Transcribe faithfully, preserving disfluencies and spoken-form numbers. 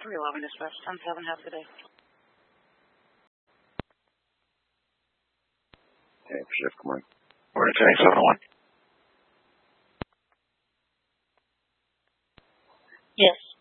three eleven dispatch, ten seven, have a good day. Hey, Pacific, come on. We're at ten seven one. Yes.